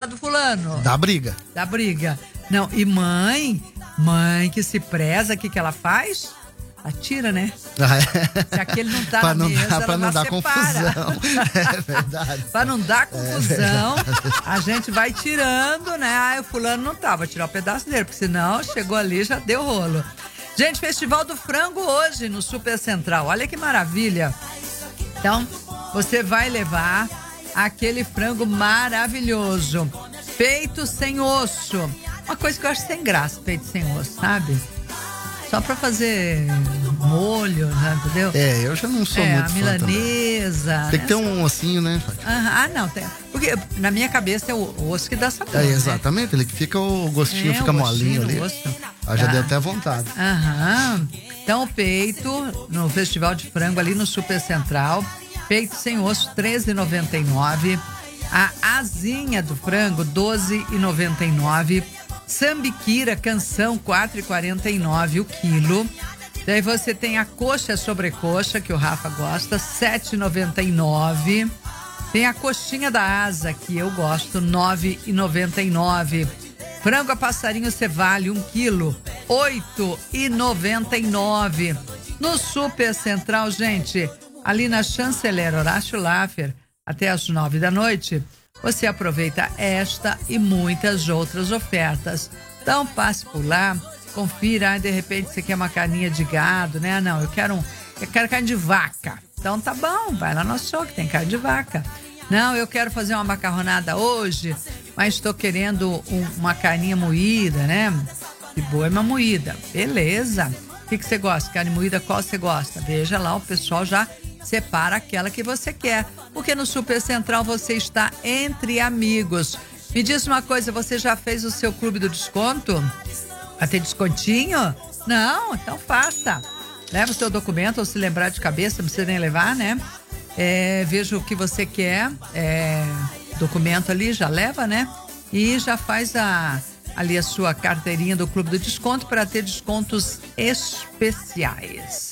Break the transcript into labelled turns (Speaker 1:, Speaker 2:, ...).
Speaker 1: do fulano.
Speaker 2: Dá briga.
Speaker 1: Dá briga. Não, e mãe que se preza, o que ela faz? Atira, né? Se aquele não tá
Speaker 2: pra
Speaker 1: na
Speaker 2: não
Speaker 1: mesa,
Speaker 2: dar, pra
Speaker 1: ela
Speaker 2: não
Speaker 1: já
Speaker 2: dar
Speaker 1: separa.
Speaker 2: confusão. É verdade.
Speaker 1: Pra não dar confusão, a gente vai tirando, né? O fulano não tá, vou tirar um pedaço dele, porque senão chegou ali, já deu rolo. Gente, Festival do Frango hoje no Super Central. Olha que maravilha. Então, você vai levar aquele frango maravilhoso. Peito sem osso. Uma coisa que eu acho sem graça, peito sem osso, sabe? Só pra fazer molho, né, entendeu?
Speaker 2: Eu já não sou muito
Speaker 1: a
Speaker 2: fã
Speaker 1: milanesa.
Speaker 2: também. Tem que ter um ossinho, né?
Speaker 1: Não, tem. Porque na minha cabeça é o osso que dá sabor.
Speaker 2: Exatamente, ele que fica, o gostinho fica molinho ali. Já deu até vontade.
Speaker 1: Então, o peito no Festival de Frango ali no Super Central. Peito sem osso, R$13,99. A asinha do frango, R$12,99. Sambiquira, canção, R$4,49 o quilo. Daí você tem a coxa sobrecoxa, que o Rafa gosta, R$7,99. Tem a coxinha da asa, que eu gosto, R$9,99. Frango a passarinho Cevale, 1 quilo, R$8,99. No Super Central, gente, ali na Chanceler Horácio Laffer, até às 9 da noite, você aproveita esta e muitas outras ofertas. Então passe por lá, confira, de repente você quer uma carninha de gado, né? Não, eu quero carne de vaca. Então tá bom, vai lá no açougue, tem carne de vaca. Não, eu quero fazer uma macarronada hoje, mas estou querendo uma carninha moída, né? De boa moída. Beleza. O que você gosta? Carne moída, qual você gosta? Veja lá, o pessoal já separa aquela que você quer. Porque no Super Central você está entre amigos. Me diz uma coisa, você já fez o seu clube do desconto? Vai ter descontinho? Não? Então faça. Leva o seu documento, ou se lembrar de cabeça, não precisa nem levar, né? Veja o que você quer. Documento ali, já leva, né? E já faz ali a sua carteirinha do clube do desconto para ter descontos especiais.